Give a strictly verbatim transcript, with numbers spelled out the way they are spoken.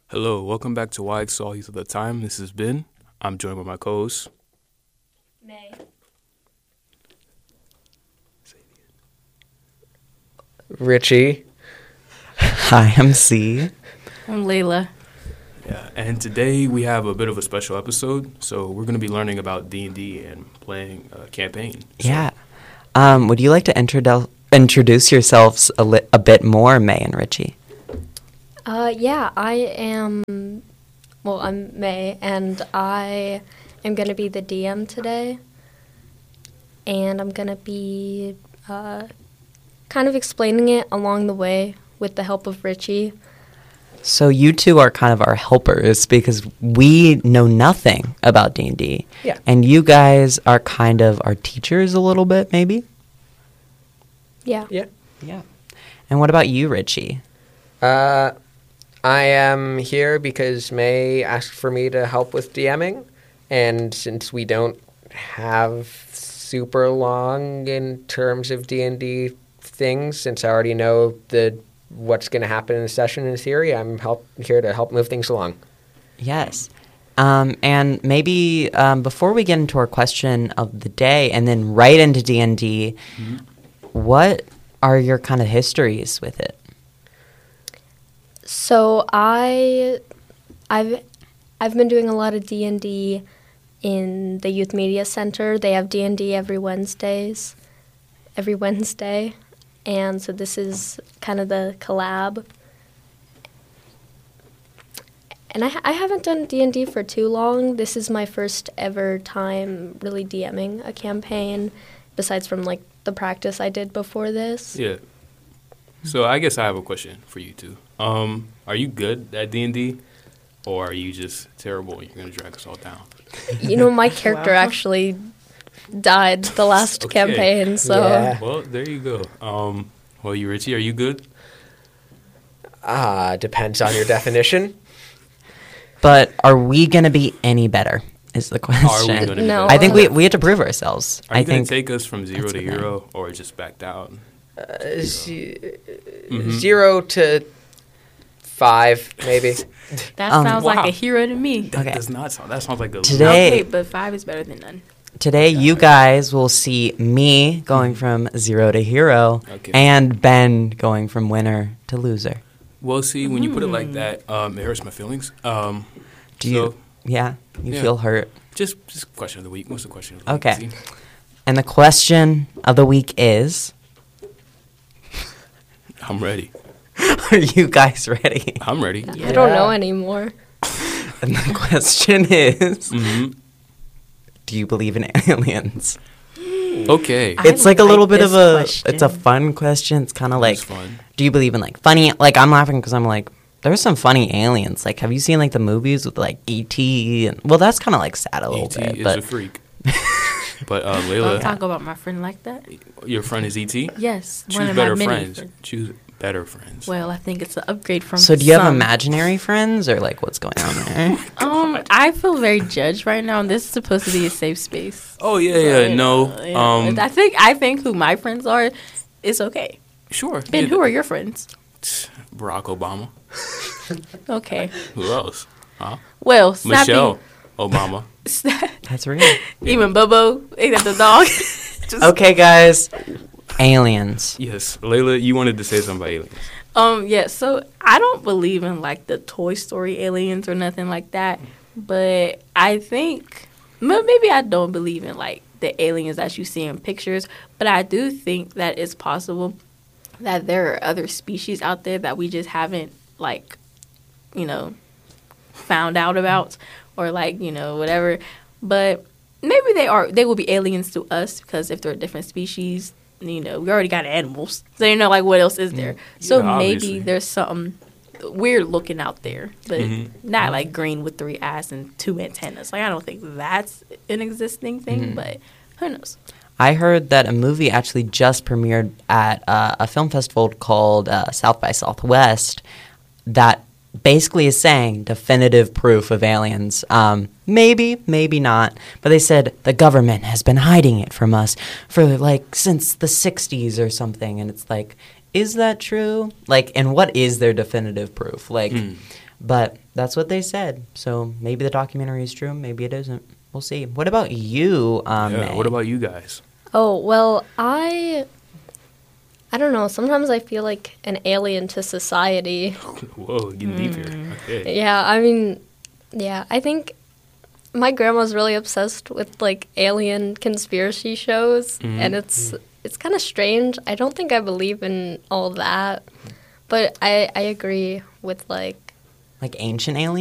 Hello, welcome back to Why Excel Youth of the Time. This is Ben. I'm joined by my co-host, May. Richie. Hi, I'm C. I'm Layla. Yeah, and today we have a bit of a special episode. So we're going to be learning about D and D and playing a campaign. So, Yeah. Um, would you like to introdu- introduce yourselves a, li- a bit more, May and Richie? Uh, yeah, I am. Well, I'm May, and I am going to be the D M today. And I'm going to be uh, kind of explaining it along the way with the help of Richie. So you two are kind of our helpers because we know nothing about D and D. Yeah. And you guys are kind of our teachers a little bit, maybe? Yeah. Yeah. Yeah. And what about you, Richie? Uh, I am here because May asked for me to help with DMing, and since we don't have super long in terms of D and D things, since I already know the what's going to happen in the session in theory, I'm help here to help move things along. Yes. Um, and maybe um, before we get into our question of the day and then right into D and D, Mm-hmm. what are your kind of histories with it? So I, I've, I've been doing a lot of D and D in the Youth Media Center. They have D and D every Wednesdays, every Wednesday, and so this is kind of the collab. And I, I haven't done D and D for too long. This is my first ever time really DMing a campaign, besides from like the practice I did before this. Yeah. So I guess I have a question for you two. Um, are you good at D and D, or are you just terrible and you're going to drag us all down? You know, my character actually died the last Okay. campaign, so Yeah. Well, there you go. Um, well, you, Richie, are you good? Ah, depends on your definition. But are we going to be any better is the Are we question. going to No. I think we we have to prove ourselves. Are I you going think to take us from zero that's to the thing. hero, or just back down? Uh, z- Mhm. Zero to five, maybe. That Um, sounds wow. like a hero to me. That Okay. does not sound. That sounds like a Today- Okay, but five is better than none. today you guys will see me going from zero to hero Okay. and Ben going from winner to loser. Well, see, when you put it like that, um, it hurts my feelings. Um, Do so, you? Yeah, you Yeah. feel hurt. just just question of the week. What's the question of the week? Okay. See? And the question of the week is: I'm ready. Are you guys ready? I'm ready. I don't know anymore. And the question is: hmm Do you believe in aliens? Okay. I It's like a little like bit of this a. question. It's a fun question. It's kind of like, It's fun. do you believe in like funny? Like I'm laughing because I'm like, there's some funny aliens. Like, have you seen like the movies with like E T? And well, that's kind of like sad a little E T bit. is But a freak. But uh, Don't Layla, talk about my friend like that. your friend is E T. Yes, one Choose of better my many friends. friends. Choose better friends. Well, I think it's an upgrade from. so do you have some. imaginary friends or like what's going on there? Um, I feel very judged right now, and this is supposed to be a safe space. oh yeah, So, yeah. you No. know, you know, Um. I think I think who my friends are, is okay. Sure. Ben, yeah, who are your friends? Barack Obama. Okay. Who else? Huh? Well, snappy. Michelle Obama. That's real. Even Bobo, ain't that the dog? Just- Okay, guys. Aliens. Yes, Layla, you wanted to say something about aliens. Um, yeah, so I don't believe in like the Toy Story aliens or nothing like that, but I think m- maybe I don't believe in like the aliens that you see in pictures, but I do think that it's possible that there are other species out there that we just haven't like, you know, found out about or like, you know, whatever. But maybe they are they will be aliens to us because if they're a different species, you know, we already got animals. So, you know, like, what else is there? So Yeah, maybe obviously. there's something weird looking out there, but Mhm. not, like, green with three eyes and two antennas. Like, I don't think that's an existing thing, but who knows? I heard that a movie actually just premiered at uh, a film festival called uh, South by Southwest that basically is saying definitive proof of aliens. Um, maybe, maybe not. But they said the government has been hiding it from us for like since the sixties or something. And it's like, is that true? Like, and what is their definitive proof? Like, Mm. But that's what they said. So maybe the documentary is true, maybe it isn't. We'll see. What about you, um, Yeah. May? What about you guys? Oh, well, I I don't know. Sometimes I feel like an alien to society. Whoa, getting deep here. Okay. Yeah, I mean, yeah, I think my grandma's really obsessed with like alien conspiracy shows, Mhm. and it's it's kind of strange. I don't think I believe in all that, but I I agree with like Like ancient aliens?